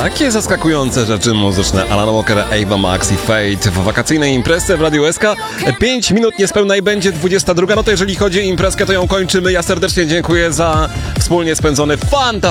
Takie zaskakujące rzeczy muzyczne. Alan Walker, Ava Max i Fate w wakacyjnej imprezie w Radiu SK. 5 minut niespełna i będzie 22. No to jeżeli chodzi o imprezkę, to ją kończymy. Ja serdecznie dziękuję za wspólnie spędzony fantastyczny